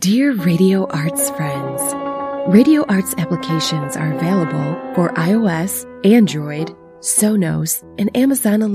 Dear Radio Arts friends, Radio Arts applications are available for iOS, Android, Sonos, and Amazon Alexa.